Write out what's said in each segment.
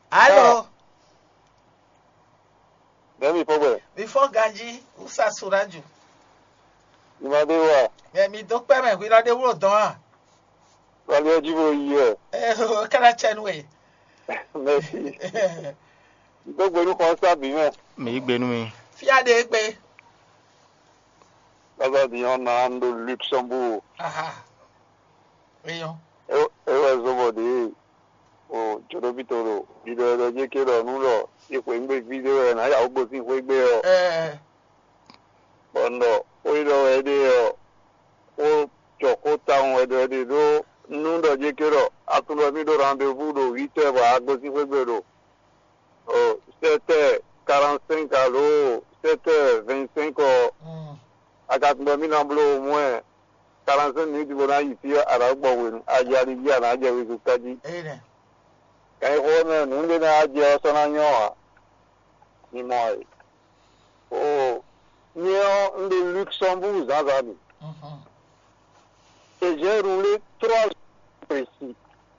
Allô? Demi pobre. Before Ganji, Usa Suraju. Imadewa. Mi dok pe me wi la de wo don. Wale ojibo iye. Kana chenwe. Merci. Gbogbo inú kan sábì mẹ́. Mi gbenu mi. Fiade pe. Lọ́sọ̀ di yan na ndo Luxembourg. Aha. Eyan. Ewe zobode. O joro bitoro. Bido ẹ̀rọ jẹ́ kí lọ nú lọ. Ipò ìgbé fídíò ẹ̀ náà yàwó gbòsí ìwé gbé ọ. Bọ̀ndọ̀ orílẹ̀ ẹ̀dẹ̀ ọ. Ó jọ̀kó táwọn ẹ̀dẹ̀ ló nú lọ jẹ́ kí lọ. Atúlọ̀ mi ló rendez-vous lò 8 heures à gbòsí ìwé gbé lò. 7h45 à l'eau, 7h25 à 4 000 au moins 45 minutes pour aller ici à la Bowen, à Yali, à la Yali, quand il faut nous donner à Dieu son agneau, ni moi. Oh, nous sommes de Luxembourg, Zazami. Et j'ai roulé 3 jours précis.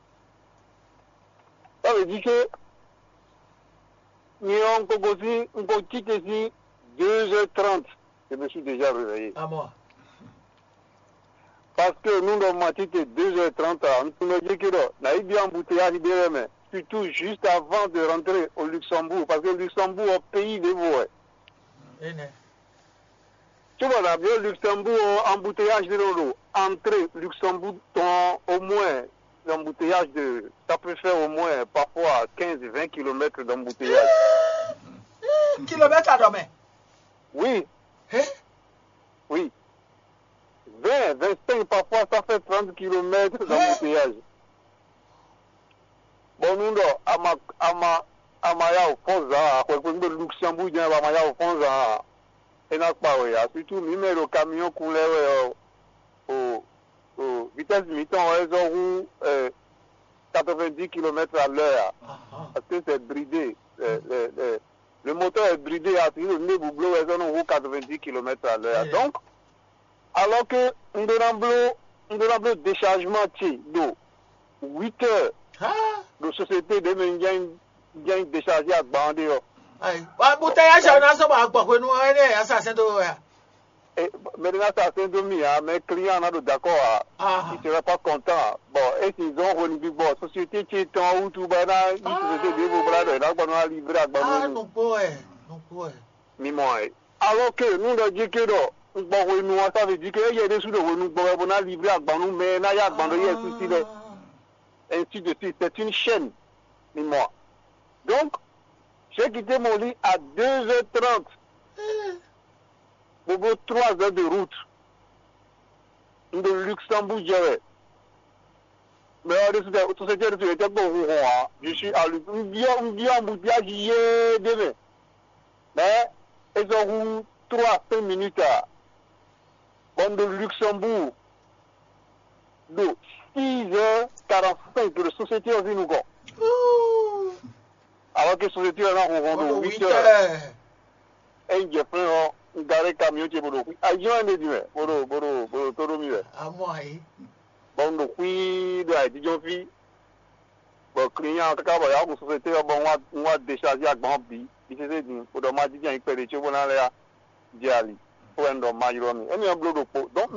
Ça veut dire que nous avons quitté ici 2h30. Je me suis déjà réveillé. À moi. Parce que nous avons quitté 2h30. Nous avons dit que nous avons embouteillage, surtout juste avant de rentrer au Luxembourg. Parce que le Luxembourg est un pays de voies. Tu vois, là, bien Luxembourg, embouteillage de l'eau. Entrer Luxembourg, au moins, l'embouteillage de. Ça peut faire au moins parfois 15-20 km d'embouteillage. Kilomètres à demain? Oui. Oui. 20-25 parfois, ça fait 30 km d'embouteillage. Bon, nous, Amaya au fond, à Luxembourg, Amaya au fond, et n'a pas, surtout, le camion coulait au vitesse limite, on roule 90 km à l'heure. Parce que c'est bridé. Le moteur est bridé à le nez bouglou, on roule 90 km à l'heure. Donc, alors que nous avons déchargement d'eau, 8 heures, la société de Mendian déchargé à Bandé. Bouteillage, on a ça, on a assassin de. Maintenant, ça c'est de mes clients sont d'accord, ils ne seraient pas contents. Bon, et s'ils ont renouvelé, bon, société qui est en haut, tout bas, ils se disent, vous bradez, là, on a livré à Bandé. Non, pas, alors que nous, on dit que nous, ça veut dire qu'il y a des sous de renouvelé, on a livré à Bandé, mais là, il y a Bandé, ainsi de suite. C'est une chaîne, moi. Donc, j'ai quitté mon lit à 2h30. Pour 3 heures de route. De Luxembourg, j'avais. Mais je suis à embouteillage hier demain. Mais ils ont 3-5 minutes à de Luxembourg. De 6h45 de la société en nous. Alors que la société en 8 heures. Et j'ai fait un garé camion qui est pour le coup. Aïe, on est dit, pour le mieux. À moi, bon, donc, oui, de la Dijonfi. Bon, client, en tout cas, la société, on va décharger à Bambi. Il s'est dit, pour le match, il peut les choses, on a l'air d'y pour un homme majeur. Et il y a un bloc de peau. Donc,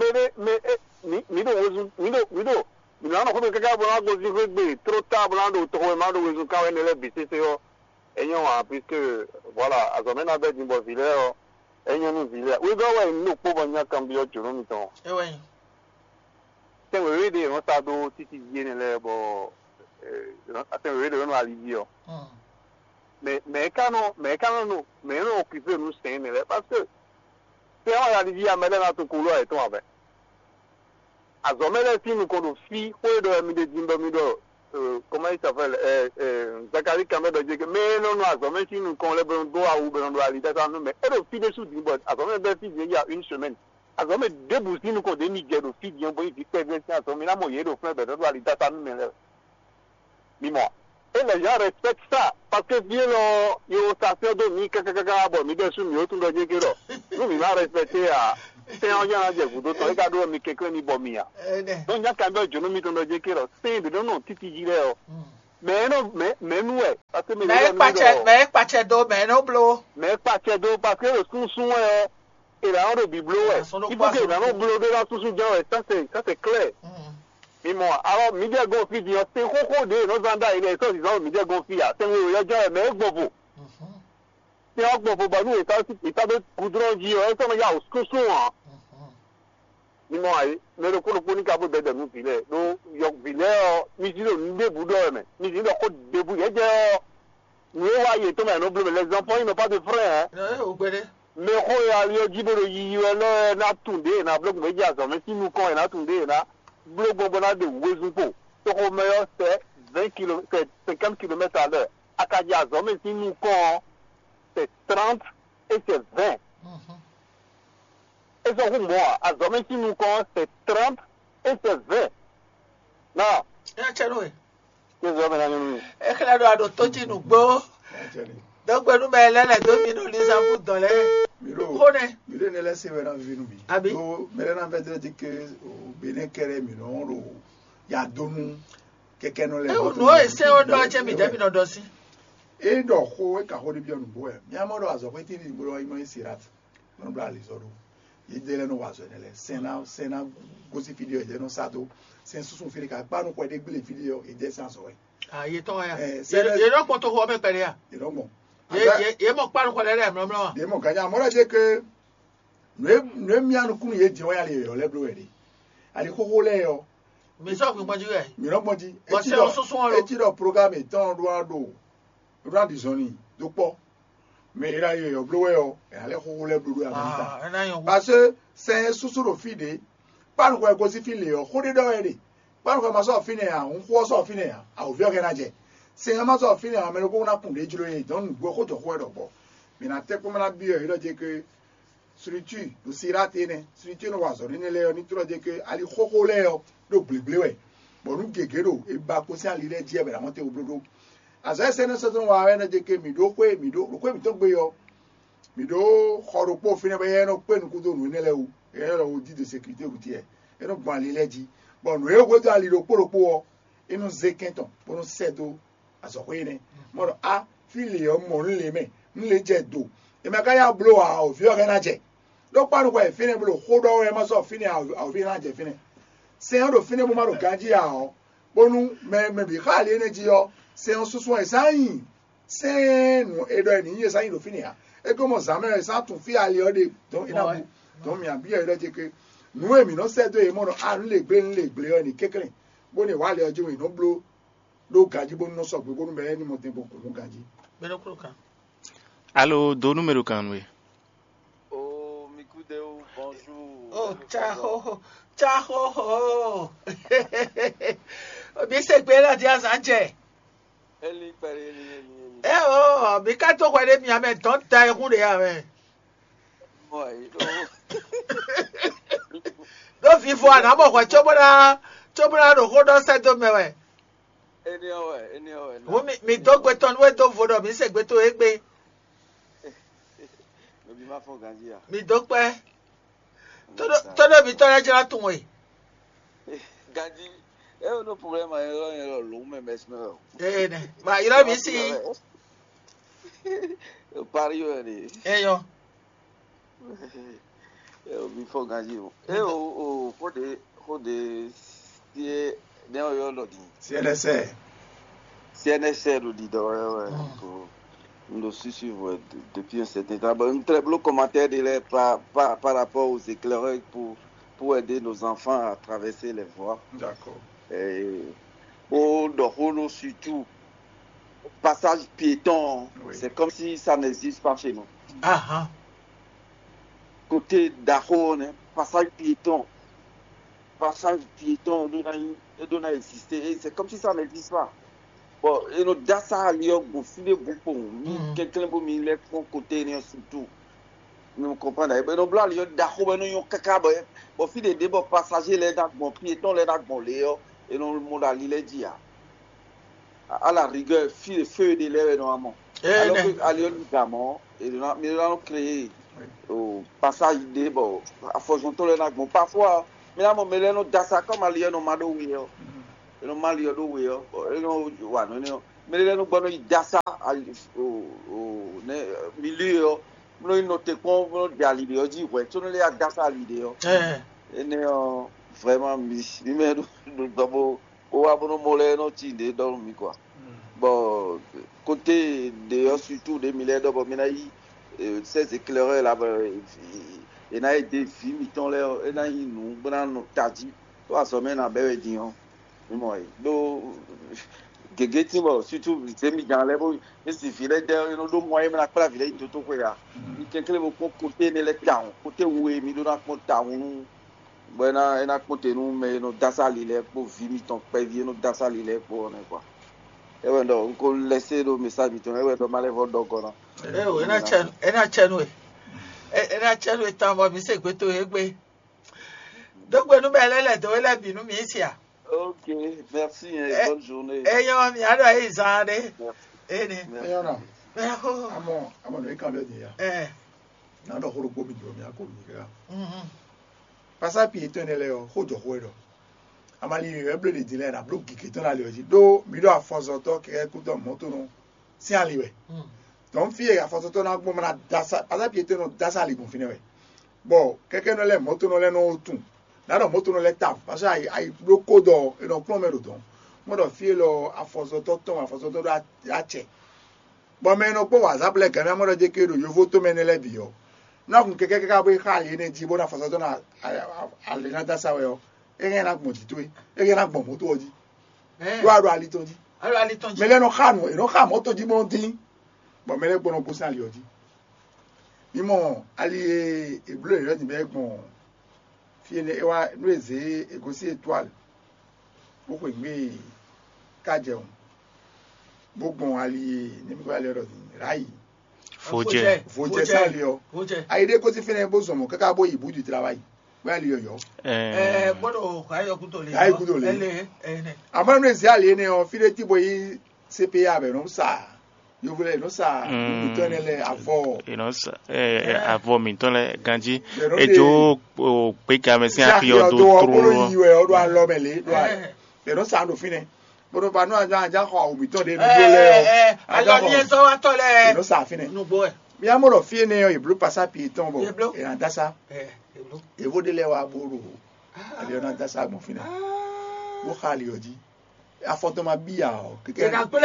mais on a fait trop tard, quand on est là, et puisque, voilà, à ce moment-là, il y a un filet, et il y a un filet. Oui, nous pouvons y cambier du nom. Oui. C'est vrai, on a deux petits yens, c'est vrai, on a allié. Mais quand on occupe nous, c'est parce que, c'est on a dit à Madame à tout couloir et tout avec. À ce moment-là, si nous confie, comment il s'appelle, Zachary Kamel de Djeke, mais non, à ce moment-là, si nous connaissons le droit ou le droit à l'idée, mais elle a fait des sous du bord. À ce moment-là, il y a une semaine. À ce moment-là, deux bousines nous connaissons, il y a des filles qui ont été faites, à ce moment-là, il y a des frères de droit à l'idée, dis-moi. Et les gens respectent ça, parce que bien, il y a une station de mi, mais bien sûr, il y a tout le Djeke. Nous, il va respecter à. C'est un gens à dire, vous devez regarder quelqu'un qui bombe. Donc, il y a quand même un jeune homme qui est là. C'est de non, titi gilet. mais non, mais nous, parce que mais pas d'eau, mais non bleu. Mais pas d'eau, parce que le sous et là, on a biblo, il faut que dans le bleu de la sous ça c'est clair. Mais moi, alors, midi à gonfi, dit, c'est coco de nos andas, il est sorti dans midi à gonfi, c'est un gars, mais bon. C'est un bon, bah, nous, il t'a de goudron, dit, ça m'a dit, au sous, mais moi, mais le coup de pony cabo de nous, il est, nous, yok villé, midi de déboudo, mais midi de côte debout, il y a nous voyons tout le monde, les enfants, ils n'ont pas de frères. Mais quand il y a lieu de il y a tout des, na bloc média, mais si nous quand il y a tout des, na bloc bonbonna de Ouezoupo. Ce qu'on meilleur c'est 20 km, c'est 50 km à l'heure. À Kadiazo, mais si nous quand c'est 30 et c'est 20. Et c'est pour moi, à Zomé, si nous quand c'est 30 et c'est 20. Non. É claro, a doutor de no bo. Donc, nous mettons les 2 minutes les embouts dans les. Miro ne laisse pas vivre mi. Abi. Maintenant, on va dire que au Bénin kere mi non ya donu keke no le. No, c'est on doit jamais demi no dosi. E do ko e ka ho de bi onu bo e. Mi amoro azo ko ti ni gboro imo isirat. No bla li zoro. Ye dele no wazo nele. Sena gosi video e no sado. Sen susun fili ka pa no ko de gbele video e de san so e. Ah, il est temps. Il est pour toi, mais pas rien. Il est bon. Il est mon père, quoi, là, non. Il est mon gagnant. Moi, je dis que nous aimons nous y dire, allez, les bleus, allez, coller, mais ça, vous m'avez dit, mais non, moi, dit, et tu le programme est en droit d'eau, droit de zone, donc pas. Mais il a eu le bleu, et allez, coller, bleu, parce que c'est un sous le fide, pas le quoi, cosy filé, coller dans elle. Pas le quoi, ça finit, on croit ça finit, à ouvrir un agent. C'est un matin fini à me qu'on a pour les jouer donc beaucoup de fois d'abord mais na te comme la bio il a dit que structure nous sera tene structure nous wazo ni le ni trop dit que ali khoko le do blé bon nous gegero e ba ko si ali le die be la monter au blodo aza se ne se ton wa na dit que mi do ko mi to gbe yo mi do khoro po fini be ye no pe nu ku do nu ne le o e lo di de sécurité routière e no gban ali le di bon nous e ko do ali lo poropo e no zekenton pour nous sedo azokwene modo a fili o mo nle me nle je do e me ka ya blow a o fi o na je lo pa nu ko e fini blow ho do e ma so fini a o fi na je fini se o do fini mo ma do ganji a o bonu me bi ka le ne ji o se on susun e sayin se nu e do ni ye sayin do fini a e ko mo zame e sa tun fi ale o de don ina bu don mi abi e do je ke nu e mi no se do e mo no a nle gbe o ni kekere bo ni wa le ojo we no blow do gaji bo no so pe ko nu be ni mo tempo ko gaji Belo croca. Allô, do número can we? Oh, Mikudeu, bonjour. Oh, ciao. Bi se gbe la dia sanje. Eli. Bi ka to kwa de mi ame ton ta e kun de ya me. Moi, Do vivo ana mo kwa chobona do ko do se do mewe. Anyway. Mi dogbe ton we do vodo mi se gbe to egbe. No bi ma fo ganji ya. Mi dogbe. Todo mi to ya jira tun we. Ganji, no problema, ero lo me mesmo. Ne. Ma ira mi si. Eu pario ali. Yo. Eu bi fo ganji. Eu pode se não eu lo di. CNSR le dit, nous suivons depuis un certain temps. Un très beau commentaire par rapport aux éclaireurs pour aider nos enfants à traverser les voies. D'accord. Surtout, passage piéton, oui. C'est comme si ça n'existe pas chez nous. Côté d'Ahon, passage piéton, doit exister. C'est comme si ça n'existe pas. Bon, et nous dans ça lieu au filet bon quelqu'un pour les côté surtout nous comprenons et nous blanc lieu d'accord nous yon kaka bon filet des bon passagers les dans bon piéton les dans bon léo et nous le monde à l'île dit à la rigueur filet feu de l'air normalement alors que à lieu notamment et nous avons créé au passage des bon à force on les dans bon parfois mais là nous dans ça comme à lieu nous mado oui eno mali yo do we yo eno wa no ne me le no gbono idasa o ne milieu no ino te kon no de ali yo ji we to no le adasa ali de yo ene vraiment mi me do double o abono mole no ti de do mi quoi bon côté de surtout des milliers d'euros mais ces éclaireurs là et na été film ton là et na nous bran tadi to asome na be dion mo do gegeti mo surtout c'est mi dans les bo et si filet de no do moyen na para filet to ko ya ni kenkele mo côté ne le town côté où mi do na ko town bona ena côté nous mais no dasali le pour vimi ton prévier no dasali le pour on quoi e wendo ko laisser le message ton e wendo male vo dogona ena chenu ena chenu tamo mi se gbe to egbe dogbe nu belele to ele binu mi sia. Ok, merci et bonne journée. Yo mi ado e zande ene Ayona amo no ikambe dia na do horo bo mi do mi akọ mi ga pasa pi etonele o hojo hoero amali eble de dile na block ki ton ale oji do mi do afonso to ke ku do moto no si aliwe don fi afonso to na gbo na dasa pasa pi etono dasa ali bon finewe bo keke no le moto no le no tun na do moto no le tap pasa ai bloko do e no plomero don mo do fi lo afonso to do a che bo me no po whatsapp le kan mo do je ke do yo foto menele bi yo na kun keke ka bo khali ne ji bo na afonso to na ale na dasa we yo ege na gbo ti to ege na gbo moto oji do aro ali tonji mele no khanu e no kha moto ji mo tin bo mele gbo no posan ali oji imo ali e bleu re ti be gbon fi le ewa nueze egosi étoile bo ko gbe ka jeun bo gbon ali ni mi ko ale ro rai Foje sali o aide ko ti fene bo somo kaka bo ibu du travail ba li yo bodo ayo kuto le ele ama nueze ali ne o fi le ti bo yi CPA be no sa yo vole no sa mi tonele avo you know avo mi tonele ganji ejo o pe ka me sin afi odo tro iwe odo alo mele do e no sa no fine bodo ba no aja ho mi ton de no le ajo ni so wa to le no sa fine no bo mi amoro fi ne e blue passa pi ton bo e na dasa e vo de le wa boro ale na dasa mo fine bo khali oji afoto ma bia o keke na pele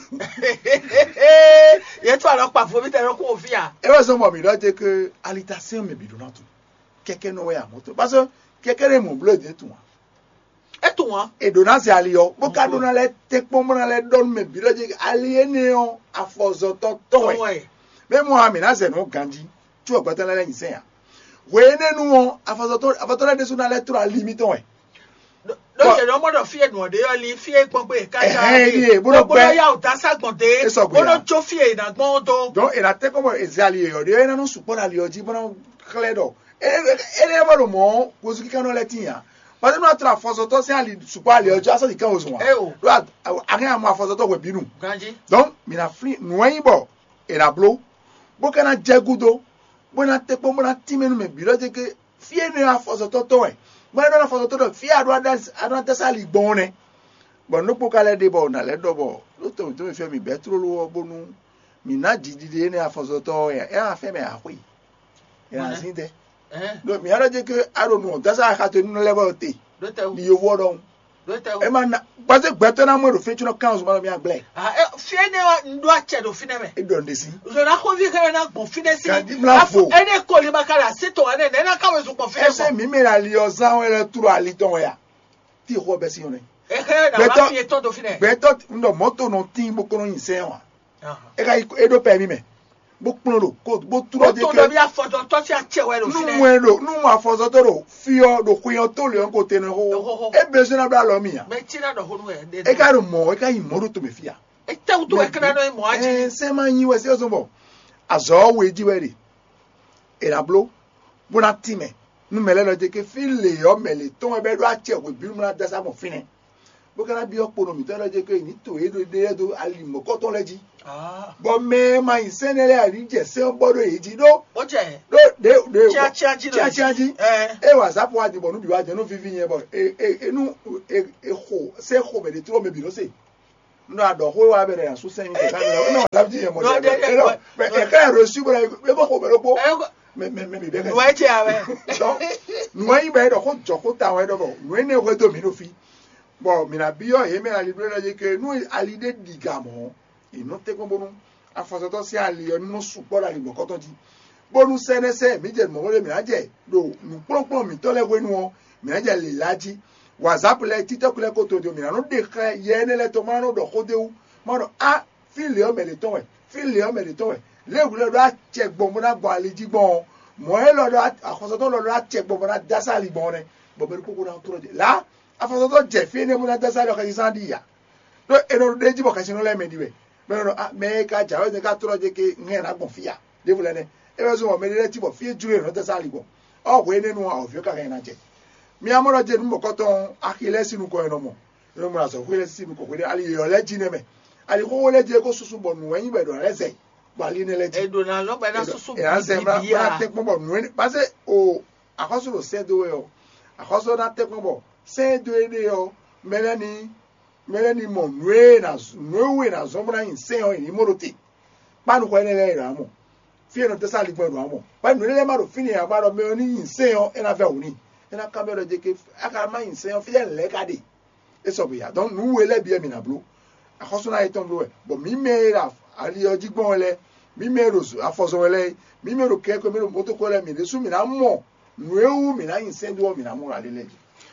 ye to alo pa fo mi te ro ko ofia e wa so mo mi do je ke alitation me bi do na to keke no ya moto parce keke re mo blood e tu wa e do na se aliyo bo ka do na le te po mo na le don me bi do je aliene o afozo to e me mo ami na se no ganji tu o gbata le yin se ya we nenu o afozo le de su na le tro limiton e do je no mo do fie no de yo li fie gbon pe ka ja bo ya o ta sa gbon de bo no cho fie na gbon to don e na te como ezali yo de na no support ali oji bo no kledo ele mo mo ko su ki kan no le tinya ba de no atra foso to se ali support ali oji aso di kan osun wa do akin am foso to we binu ganji don mi na free nuwen bo e na blo bo kana jegudo bo na te po mo na timenu me bi lo je ke fie ne afoso to e mo na foso to fie ado sali gbon ne bon no po kale de bo na le do bo lo to mi fe mi betro lo bonu mi na jidide ne afoso to e a fe me akwi e na sinde do mi ara je ke aro no dasa ka to no level te ni yo wodon e ma na ba se gbeto na mo ro fe chuno kan so ma mi agble fie ne ndo a che do fine me e don de si so na ko vi ka na gbon fine si afu ene ko le makara se to ane na ka we so gbon fine se mi me la li o san we le turo ali ton ya ti ko be si yon na wa fie to do fine gbeto ndo moto no tin bo ko no yin se wa e ka e do pe mi me bo pon ro ko bo turo de ke to do bi afozo to si a che we do fine nu mo afozo to ro fi o do ku yon to le on ko te no ho e be se na bra lo mi ya me ti na do ho no e ka ro mo e ka yi mo ro to me fi ya e te u to e kana no mo aji se ma yin we se o so bo azo we ji we ri e la blo bo na ti me nu mele lo je ke fi le o mele to e be do a che we bi mu na dasa mo fine bokana bi okpono mi tolo je ke ni to edo de do ali mo ko ton leji bo me ma insenele ali je se obodo eji do o je do de chia ji e whatsapp wa di bonu bi wa je no vivi yen bo enu ho se ho be de tro me bi no se no ado ho wa bere aso sen ke ka no whatsapp ji yen mo de e ka reçu bo e bo ho be ro po me bi be no e je awe donc no yi be do ko joko ta we do bo no ne we do mi no fi bon mina bio e me ali do je ke no ali de digamo ino te ko bonu afasoto si ali no supo la libo koto ji bonu senese mi je mo le mi aje do nu pronpron mi to le wenu o mi aje le laji whatsapp le tiktok le ko to do mi no de kre ye ne le to ma no do ko de u ma no a fili o me le to we le wule do a che gbon na gbo ali ji gbon mo e lo do afasoto lo do a che gbon na dasa li gbon ne bo be ko ko na to de la afasoto je fi ne mo na dasa lo ka ji sandi ya do eno de ji bo ka sino le me diwe pero me ka jawe de ka to je ke ngena gbon fia de wule ne e be so mo me le ti bo fi jure no dasa li gbon o we ne nu o fi ka na je mi amoro je nu ko ton akile sinu ko eno mo no mo aso wele sinu ko we ali yo le ji ne me ali ko wele je ko susu bo nu yin be do le ze bali ne le ji e do na lo be na susu bi ya te po bo nu parce o akoso lo se do we o akoso na te po bo se do e de o melani mo nwe na zombra in se o ni moroti panu ko ene le ra mo fi eno te sali gbo amo pa nu le ma ro fini agbaro me oni in se o ena fe oni ena kamero je ke aka ma in se o fi le kade e so bi ya don nu we le bi e mi na blu akoso na iton blu e bo mi me ra ali oji gbon le mi me ro afoso le mi me ro ke ko me ro moto ko le mi le su mi na mo nu ewu mi na in se do mi na mo ra le leji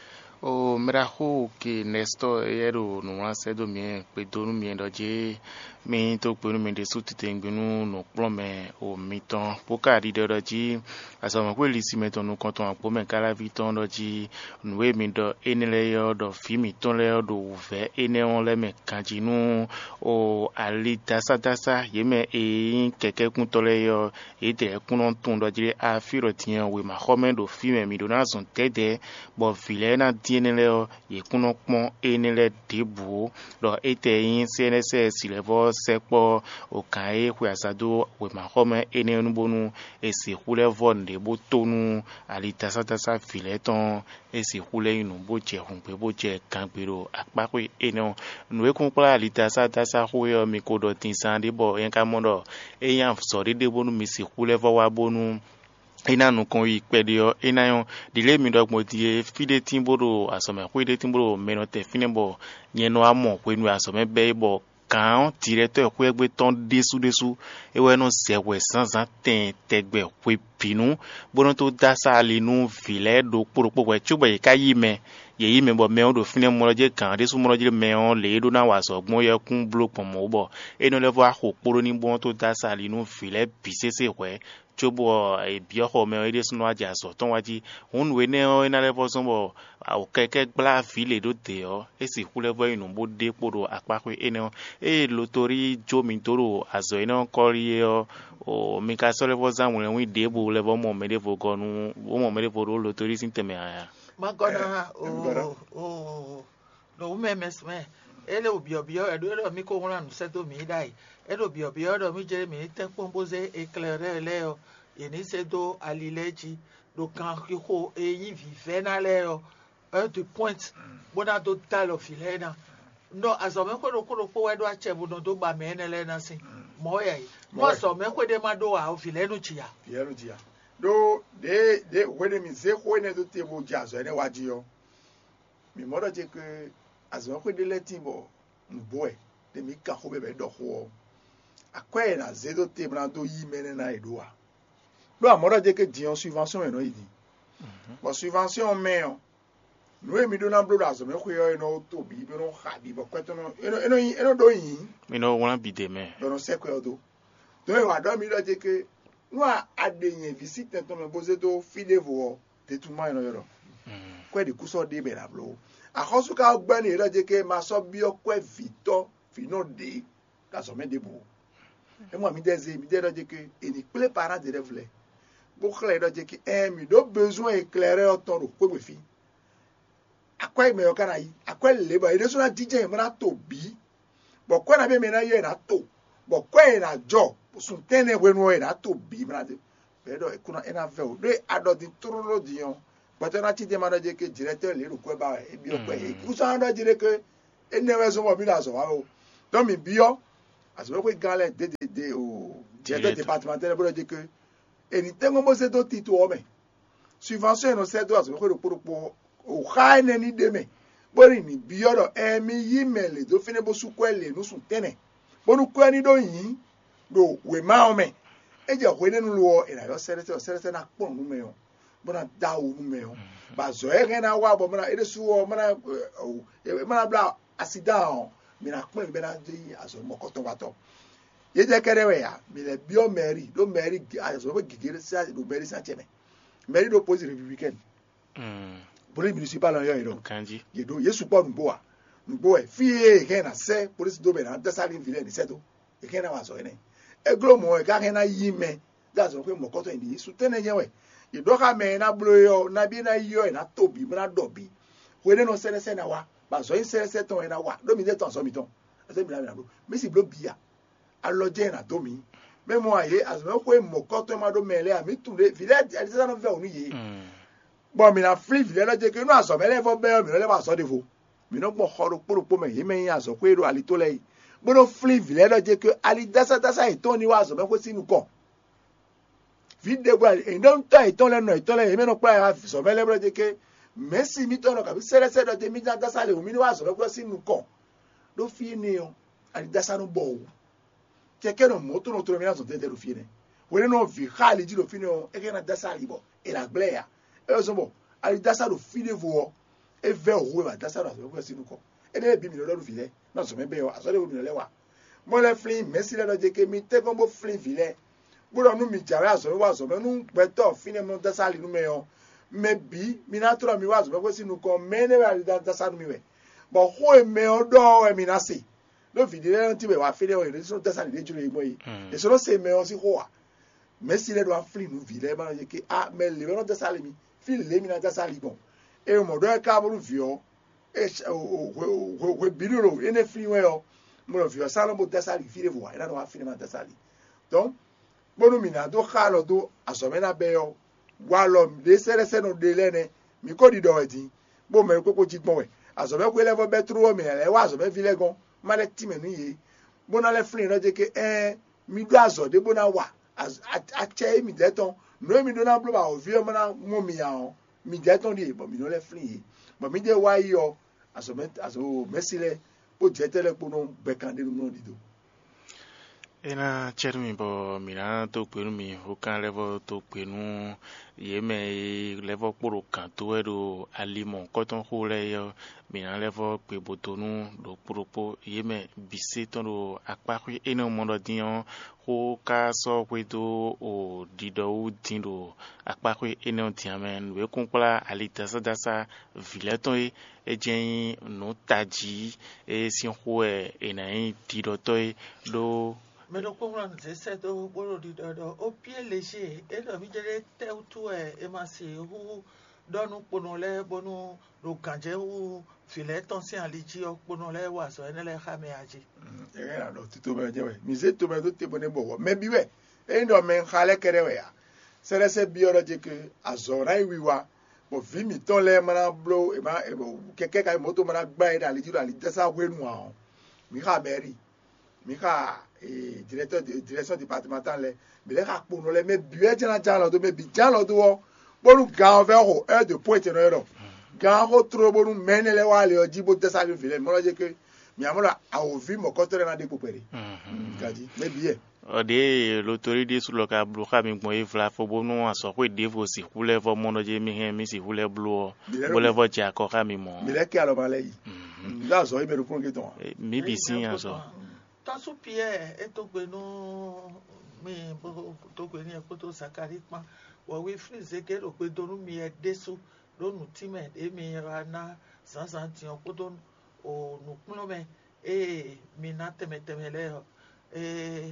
o meraho que nesto ero no acedo mien pe donu mien doje mi to penu mi de sutite ngbenu no plome o miton poka ri doji asama ko lisi meton no konton apo men kala viton doji nwe mi do enele yo do fimi ton le do uve ene on le me kanjinu o ali dasa yeme e keke kun tole yo e de kunon ton doji a firo tien we ma homen do fime mi do na son tede bo vilena tienele ye kuno pon enele debu do ete yin CNSS levo sepo o kai ku asado we ma home ene nbonu esi hule von de botonu ali tasa fileton esi hule inu boje hunpe boje kanpero apakwe ene nwe kun pla ali tasa huyo mi kodo tinsande bo yen kamondo eyan sori de bonu mi si hule vo wa bonu ina nu kon yi pedio ina yon dile mi dog modie fide timboro asome kwede timboro menote finebo yeno amo kwenu asome bebo kan directeur ko egbe ton desu ewe no sewe sansan ten tegbe kwe pinu bono to dasa ali nu vile do poropo we chugbe ka yime ye yime bo me o do fine moroje kan desu moroje me on le do na waso gbon ye kun block pomo bo eno le vo akoporo ni bon to dasa ali nu vile bisese we chobo e bioho me ide sunu aja so ton waji hun we ne o ina level so bo o keke gba file do te o e si ku level inu bo de podo apakwe ene e lotori jo mi toro azo ina kori o mi ka so level zan we de bo level mo me de vo gonu o mo me de vo lotori sinteme aya magona o no me mesme ele obiobio edo mi ko ran seto mi dai edo obiobio do mi jere mi te pompoze éclairer leo yeni sedo alileji do kan ko eyin vive na leo de point bona do talo filena no azome ko ko wedo achebu no do ba me enele na sin mo ye mo so me ko de ma do a filenu chia do de wede mi ze ko ne do tebo jazo ene waji yo mi modo je ke azome ko de letibo boy de mi ka ko be do ho akwe na ze do tebo na do yi mene na edua do amoro je ke dion subvention eno idi bo subvention me o no emi do na bro azome ko yo no to bi be no ha bi bo kweto no eno do yin mi no wan bi de me do no se ko do e wa do mi do je ke no adenye visite to me boze do fide vo de tout man no yo ko de kuso de be la bro akosu ka gba ni do je ke ma so bi o ko vito fino de ka so me de bo e mo mi de do je ke eni ple parents de reflet bo kle do je ke mi do besoin éclairer ton ro ko fi akwa me okana yi akwa leba ide so na DJ me na to bi bo kwa na be me na ye na to bo kwa na jo sun tene we no na to bi me na de bedo kuna ena ve o de adodi turolo dion but na ti de ma je ke directeur le ru ko ba e bi o kwa e usa ndo dire ke ene we so mo bi na so wa o don mi bio as we ko gale de o directeur départemental bo de ke eni tengo mo se do titu o me subvention no se do as we ko ro o khaine ni deme bori ni bioro emi yimele do fine bo su kwele no sun tene bonu kwani do yin do we ma o me eje ko ne nu lo ira yo serete na pon nu me o bona da o nu me o ba zo e na wa bo mana ere su o mana mana bla asida o mi na pon be na di aso mokoto wato ye je kere we ya mi le bio meri do meri aso bo gigere sa do meri sa cheme meri do pose republicaine police municipal en yo kanji yedo yesu pa nubo e fie ke na se police do be na desali village ni seto e ke na wa so ene e glo mo e ka ke na yime that's o pe mo koto ndi yesu tene yewe yedo ka me na blo yo na bi na yo na tobi na dobi we ne no se na wa ba so in se ton na wa do mi de ton so mi ton ase mi na blo mi si blo bia aloje na to mi me mo aye as me ko mo koto ma do mele a mi tun de village a se na ve onu ye bon mi na free village la je ke no aso mele fo be mi le ba so de fo mi no gbo khoro poropo me yime yin aso ko ero ali to le bo no free village la je ke ali dasa iton ni wa aso me ko sinu ko vide gwa e don ta iton le no iton le mi no pa so mele bro je ke Messi mi to no ka bi sere do je mi dasa le mi ni wa aso me ko sinu ko do fi ni o ali dasa no bo ke ke no moto no tro mi na so te do fi ni we no vi khali ji do fi ni o e ke na dasa li bo e la gblea e so bo ali dasa do fi de vo e ve o we ba dasa do ko sinu ko e de bi mi lo do fi le na so me be o aso de o mi le wa mo le flin Messi le do je ke mi te ko mo flin fi le gbọ́dọ̀ nu mi jàre aso wa so me nu gbe to fi ne mo dasa li nu me o me bi mi na tro mi wa so me ko sinu ko me ne ali dasa nu mi we bo ho e me o do e mi na si lo fi de ti be wa fi de o re so dasa li de juro e mo yi e so no se me o si ho wa Messi le do a flin nu vi le ba je ke a me le no dasa li mi fi le mi na dasa li bon e mo do e ka bo vi o e o biliro ene flin we o mo lo vi o sa no mo dasa li fi de vo era no a fi na dasa li donc bonu mina do khalo do asomena beyo walo de serese no de lene mi ko di do eti bo me ko ji gbon we asome ko level betru mi le wa asome fi legon male ti me nu ye bona le flin no je ke mi do azo de bona wa a che mi de ton no mi do na blo ba o vi o na mo mi ya o mi de ton di bo mi no le flin ye bo mi de wa yi o asome aso mesile bo je tele po no bekande no di do ena chermi bo mina to kwenu mi hokan level to kwenu yeme level poro kan to edo alimo koton hole yo mina level pe botonu do propo yeme bise ton do akpakwe eno mondo dion ho ka so kwedo o dido dindo akpakwe eno tiamen we kunkola alitasa dasa vileton ejen no taji e si ho enai dido toy do me lo comprend c'est do bolo di do o pied léger et do mi jere te tu e ma si hu donu pono le bonu do kanje hu filet ancien aliji o pono le wa so ene le khame aji e ra do tito be je we mi se to be do te bone bo me bi we e ndo men khale kere we ya sere se biology ke azora wiwa bo vi mi ton le mana blo e ma keke ka moto mana gba e aliji do ali desa wenu a mi kha beri mi kha direction départementale mais les rapports nous les met bien dans la mais bien là dehors pour nous garder au heure de pointe no ero garder trop pour nous mener les wale o jibo de salut ville moi je que mi amola a ovi mo kotere na de popere kadi mais bien de l'autorité sur le câble mi mo ifla fo bo no aso ko devo si hule vo mono je mi he mi si hule blo bo le vo ja ko mi mo mi le ki alo malai là so ibe repon que ton mi bi sin aso tansu pie etogbe no mi bo togbe ni ekoto sakari pa wo we freeze ke ro pe donu mi e deso lonu time e mi ra na sansan ti o podo o nu kuno me mi na teme le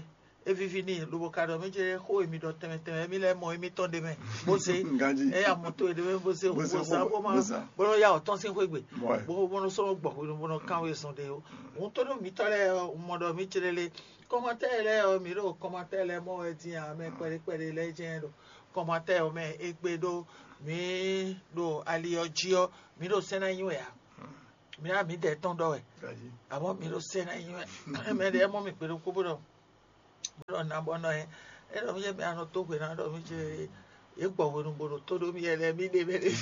evivini lubokado mi je ho emi do teme mi le mo emi ton de me bo se e amoto de me bo se bo sa bo ma bo ya o ton sin kwegbe bo no so gbo bo no kan we sun de o to do mi tole mo do mi chirele commentaire o mi ro commentaire mo e ti a me pere le je do commentaire o me egbe do mi do ali ojio mi do sena yin we ya mi na mi de ton do e abo mi do sena yin we me de mo mi pere ko bo do na bono e ero mi me ano to gbe na do mi je e gbo wo nu bodo to do mi ele mi de bele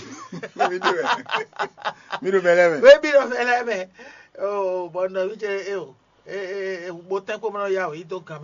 mi do bele me o bono mi je o bo tempo mo ya o ido kan me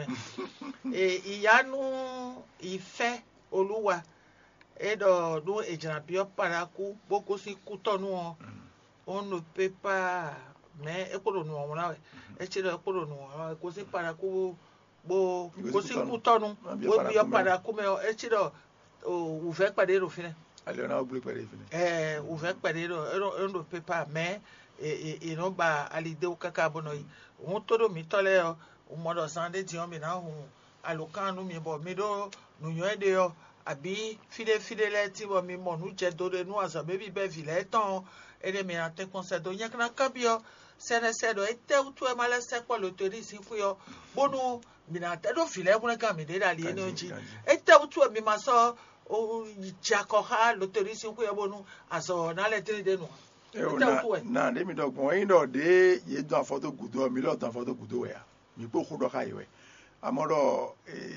ìyanu ìfẹ́ Olúwa edo do ejana bio paraku boko si kutonu on ne peut pas mais ekoro nu won la e chiro ekoro nu ko si paraku bo ko si kutonu bo bio paraku me e chiro o ve pade ro fine ale na obli pade fine o ve pade ro on ne peut pas mais e no ba alide o kaka bono yi won todo mi tole o modo sande ti on mi na hu alokanu mi bo mi do nu yo ede yo abi fidèle ti bo mi mo nu je do de nu aso baby be vile ton ede mi ate concedo nya kana kabio sene sedo ete utu e male se po lo tori si fu yo bonu mi na te do file kun ka mi de da li ene oji ete utu e mi ma so o jakoha lo tori si fu yo bonu aso na le tiri de nu na de mi do gbon yin do de ye do afoto gudo mi lo do afoto gudo ya mi po khudo ka iwe amoro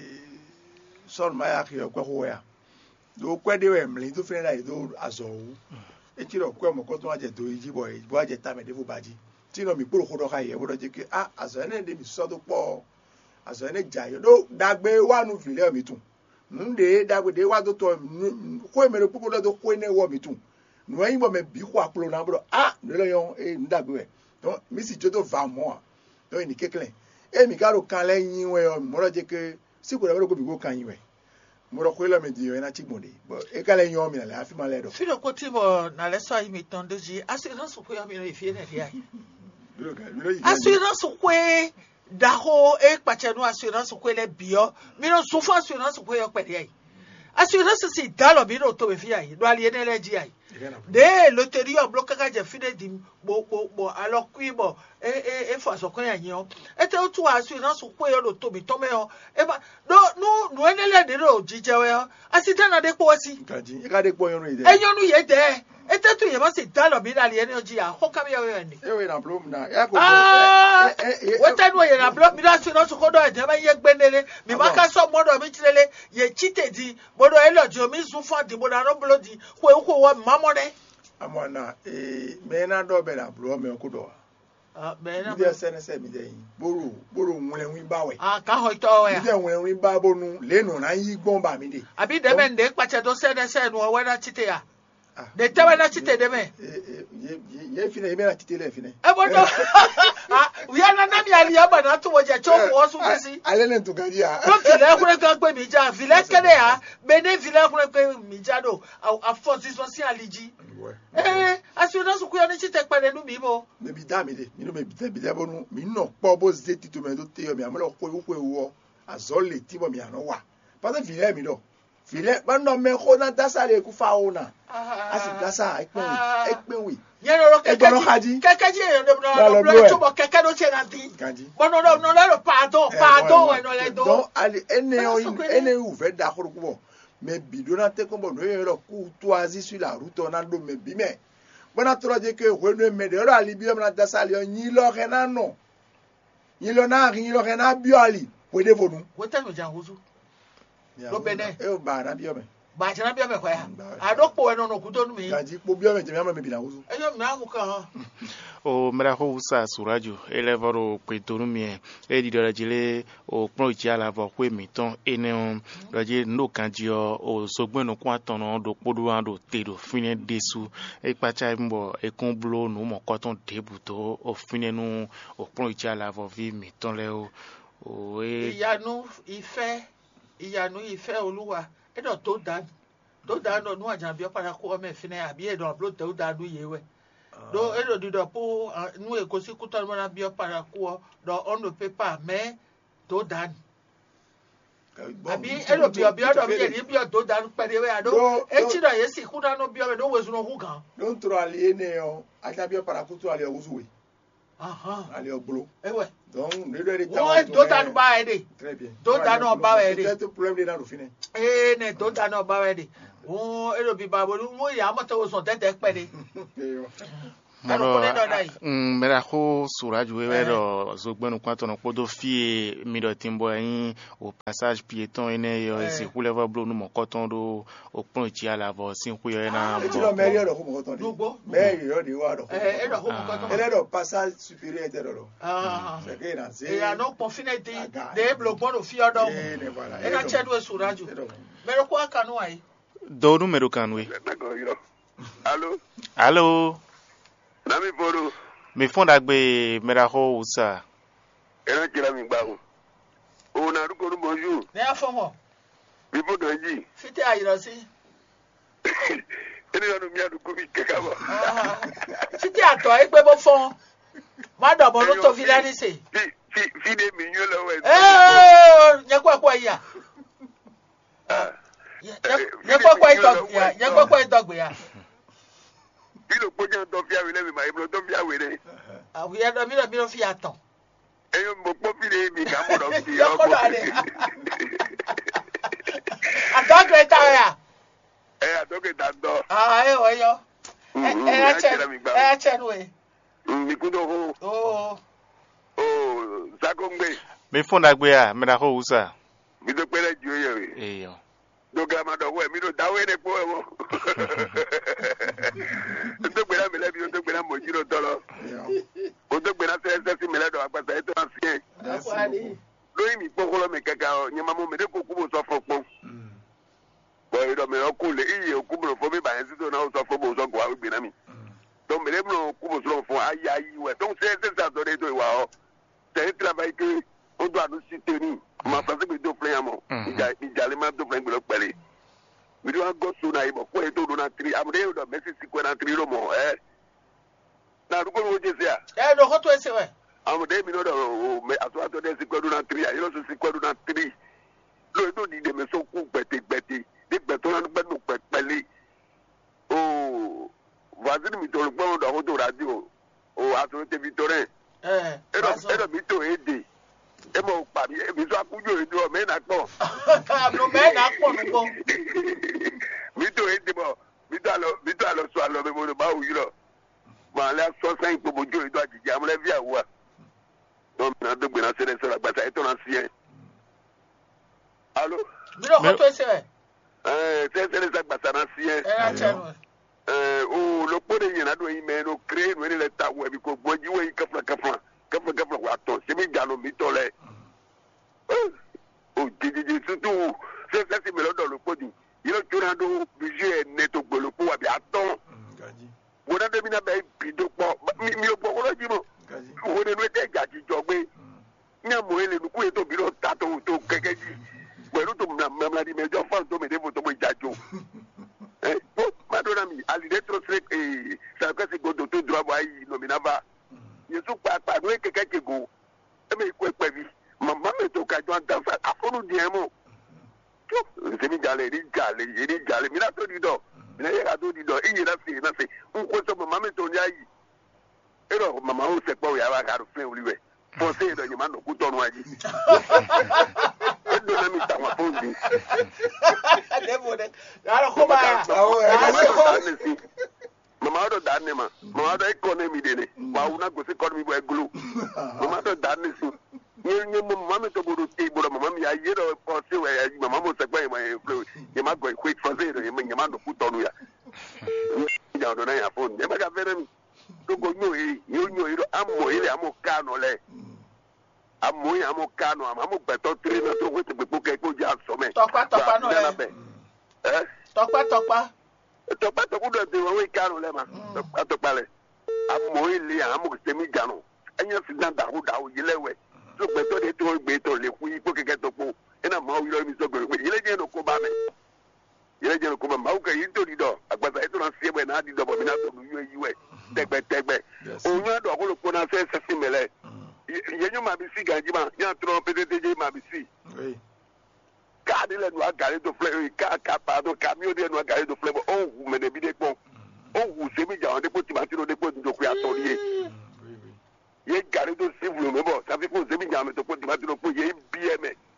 son maya ki okwa ho ya do kwede we mli to fere la do aso wu e ti ro kwa mo ko to aje do iji boy bo aje ta me de fu baji ti no mi po khudo ka iwe bo je ke aso ene de mi so to po aso ene jayo do dagbe wa nu file mi tun nde dagbe de wa to ko me ro pupo do ko ene wo mi tun no yin bo me bi ko aplo na bro no le yon ndagbe we donc mi si jodo va mo donc ni keklen e mi karo kan lẹ́yìn we o mo ro je ke si ko re ko bi go kan yin we mo ro ko le me di yo na chigbonde but e ka lẹ́yìn o mi na le afi ma le do fi do ko ti mo na le so mi ton doji assurance ko ya mi no ifie na dia assurance ko daho e pachenu assurance ko le bio mi no so fun assurance ko yo pe dia assurance si dalo mi no to be fi ayi do ali ene le ji ayi de loterie o bloka ka je fide di bo alors qui bo e fa so kan yan e te otu assurance ko yo lo to mi to me o e ba no ene le de ro jije we o asita na de po si kaji e ka de po yonu ide e yonu ye de e te tu ye ma si dalo mi ali ene o ji a ho ka mi yo ni e we na problem na e ko we ta no ye na problem mi assurance ko do e de ba ye gbenele mi ma ka so modo mi tirele ye chite di bodo e lo jo mi sun fa di bodo no blodi ko wo mamode amona me na do be na bro me ko do be na bi se ne se mi de yin boru nwere win ba we ka ho to we bi de nwere win ba bonu le nu na yi gbon ba mi de abi de me nde pache do se ne se nu we na chite ya de te we na chite de me ye fine me na chite le fine e bodo we na na mi ali ya ba na to wo je cho wo su si ale ne to gadi ya do ti le kure kan pe mi ja vile kede ya be ne vile kure pe mi ja do a force so si aliji assurance ko ya ni chite pare nu mi bo me bi da mi de mi no me bi da bonu mi no po bo zeti to me do te yo mi amalo ko wo azole ti bo mi ano wa pa te vile mi do vile ba no me ko na dasa le ku fa ona asi dasa ekpenwi yero ro kekeji e no chubo keke do che na di bono no le pardon e no le do donc ali ene u ve da ko ko me bidona te ko bono yero ku toisi sur la route on a do me bi me bona tro je ke ho no me de ro ali bi na dasa le yin lo rena no yin lo na rin lo rena bi ali we de vonu we ta no jan huzu lo bene e o ba na bi o me ba jana bi o me kwa ya adokpo eno no kuto nu mi gaji po bi o me je mi me bi na huzu eyo mi amu kan o mera ho usa suraju elevoro petonu mi e di dora jile o pon ji ala vo kwe mi ton ene roje no kanjio o sogbon no kwa ton no do podo an do te do fine desu e pacha mbo e kon blo no mo koton debuto o fine no o pon ji ala vo vi mi ton le o ìyanu ìfẹ́ Olúwa e do to dan no nu ajan bi o para ko o me fine abi e do blo te o dan du yewe do edo di do po nu e ko si kuto mo na bi o para ko do on no paper me to dan Abi elo bio do mi ni bio do dan pede we ado e chi do yesi ku da no bio do wezu no hu kan don tro ali ne yo aja bio para kutu ali ozuwe ali oglo ewe donc ne do ta o do dan ba e de très bien do dan no ba e de c'est problème de na do fine ne do dan no ba e de o elo bi ba bo mo ya mo to so tete pede Moro mera ho suraju wero zogbenu kwanto no podo fie mi do timbo yin au passage piéton ene yo si rouleva blo no mokoton do o pon ti ala vo sin ku yo na ti lo meri do ko mokoton do meri yo di wa do e do ko mokoton ele do passage supérieur te do c'est que na c'est e ano confine de blo do fie do e na chedo suraju mero ko kanu ai do numero kanwe allo Nami Boru. Me fonda gbe meraho usa. Ero kira mi gbawo. O na ruko bonjour. Ne afomo. Bi bodo ji. Fiti ayiro si. Eni anu mi adu ko bi keka bo. Fiti ato e gbe bo fon. Ma do bo to vilani se. Fi de mi yo lo we. Nyakwa ya. Nyakwa idogbe ya. Bilo pojan to fi awele mi ma iblo to fi awele. Awi ya do mi lo fi aton. Eyo mo po fi de mi ka mo do fi yo ko dale. Adogre ta ya. Adogre ta do. Eyo. Chen we. Mi kudo ho. Oh, Zakongbe. Me fonda gbe ya me da ho usa. Mi do pere ju ye. Eyo. Do grama do we mi do dawe ne po ewo. Do gbera mi le bi do gbera mo jiro tolo. O do gbera se mi le do apata e to ansien. Lo mi pokolo me kaka o nyama mo me de ko kubo so fopon. Bo do me o kule iye o kubo fo mi ba en si do na o so fo bo so gwa gbe na mi. Do me le mo kubo so fo ayi we. Donc c'est ça do de do wa o. C'est un travail que on doit nous soutenir. Ma pense que do plein amo. Ijale ma do plein glo pele. Mi do go so na ibo ko e to do na 3 amde do Messi si ko na 3 ro mo na ruko wo je sia do ko to ese we amde mi no do me aso ato de si ko do na 3 ayo so si ko do na 3 lo do di de me so ku gbete de gbeto na gbe no pele o vazini mi to gbo do ho to radio o aso te Victorin edo mi to ede e mo pa mi so akujo edo me na po no me na po no mi to ede mo mi to alo so alo me mo ba wu yiro ma le so san ipo bojo edo ajije amle vi awa no na do gbe na se so agbata e to na si allo mi ro ko to se se agbata na si o lo pore yin na do yin me no create we le ta we bi ko gboji we kafla wa to se mi jalo mi to le o jiji surtout se si me lo do lo poju yiro tuna do budget neto gbolo po wa bi aton wona de mi na be bido po mi o po ko jimo wo de no te gaji jogbe ni amo ele nu ku e to bi lo ta to kekeji pẹ̀lú to na di mejo fan to me de mo to mo jajo madonna mi ali de trop sec ça que c'est go to droit boy nominava yesu pa no keke go e me ko pe bi mama me to ka jo anta fa afonu di emo se mi jale mi na to di do mi na ya to di do iye na se nko so mama me to ni ayi ero mama o se po ya wa ka ro fe oliwe fo se do nyima no ku to no aji edo na mi ta wa fo di debo de ara ko ba mama do danne ma mama do economy de ne wa una go se economy bo eglu mama do danne si nye mama me to bodo te bodo mama mi aye do ko se we mama mo se gba e flow ye ma go quick for zero ye ma no ku tonu ya ya do na ya phone ye ma ga vere mi to go nyo iro amo ile amo kano le amo kano amo beto tri na to we te gbo ke ko ja so me topa no le topa topa do de we kano le ma topa le amo ile amo se mi jano anya si dan da hu da o ile we so beto de to gbe to le ku ipo keke to po ina ma o iro mi so gbe ile je no ko ba me ile je no ko ba ma o ka yin to di do agbasa e to na se be na di do bo mi na to yu we tegbe o nya do ko lo ko na se si mele yenyu ma bi si ganji ma ya tro PDG ma bi si car de le noa garé de fleur car pardon camion de noa garé de fleur on vous me de bide pon on vous semi ja de ko timatino de ko ndoku atolier ye garé de si vous me bon ça fait ko semi ja me to ko timatino ko ye bien mais